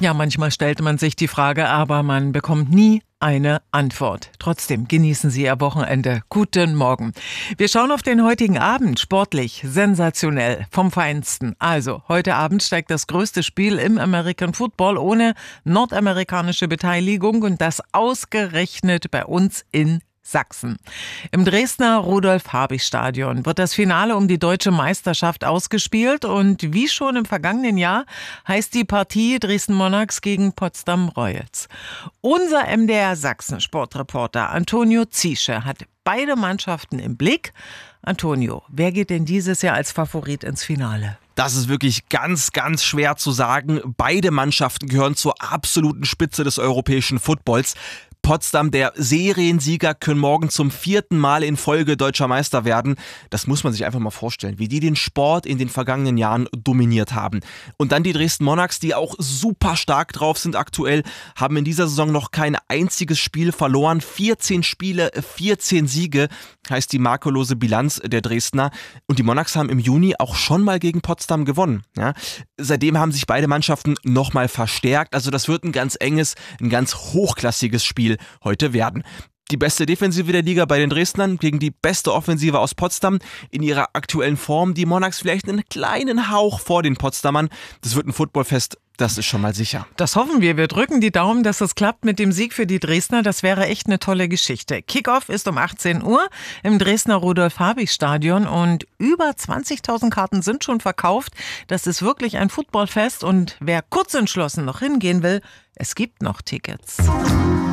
Ja, manchmal stellt man sich die Frage, aber man bekommt nie eine Antwort. Trotzdem genießen Sie Ihr Wochenende. Guten Morgen. Wir schauen auf den heutigen Abend. Sportlich, sensationell, vom Feinsten. Also, heute Abend steigt das größte Spiel im American Football ohne nordamerikanische Beteiligung und das ausgerechnet bei uns in Sachsen. Im Dresdner Rudolf-Habich-Stadion wird das Finale um die deutsche Meisterschaft ausgespielt und wie schon im vergangenen Jahr heißt die Partie Dresden Monarchs gegen Potsdam Royals. Unser MDR Sachsen-Sportreporter Antonio Ziesche hat beide Mannschaften im Blick. Antonio, wer geht denn dieses Jahr als Favorit ins Finale? Das ist wirklich ganz, ganz schwer zu sagen. Beide Mannschaften gehören zur absoluten Spitze des europäischen Footballs. Potsdam, der Seriensieger, können morgen zum 4. Mal in Folge deutscher Meister werden. Das muss man sich einfach mal vorstellen, wie die den Sport in den vergangenen Jahren dominiert haben. Und dann die Dresden Monarchs, die auch super stark drauf sind aktuell, haben in dieser Saison noch kein einziges Spiel verloren. 14 Spiele, 14 Siege heißt die makellose Bilanz der Dresdner. Und die Monarchs haben im Juni auch schon mal gegen Potsdam gewonnen. Ja? Seitdem haben sich beide Mannschaften nochmal verstärkt. Also das wird ein ganz enges, ein ganz hochklassiges Spiel heute werden. Die beste Defensive der Liga bei den Dresdnern gegen die beste Offensive aus Potsdam. In ihrer aktuellen Form die Monarchs vielleicht einen kleinen Hauch vor den Potsdamern. Das wird ein Footballfest, das ist schon mal sicher. Das hoffen wir. Wir drücken die Daumen, dass es klappt mit dem Sieg für die Dresdner. Das wäre echt eine tolle Geschichte. Kickoff ist um 18 Uhr im Dresdner Rudolf-Habich-Stadion und über 20.000 Karten sind schon verkauft. Das ist wirklich ein Footballfest und wer kurzentschlossen noch hingehen will, es gibt noch Tickets.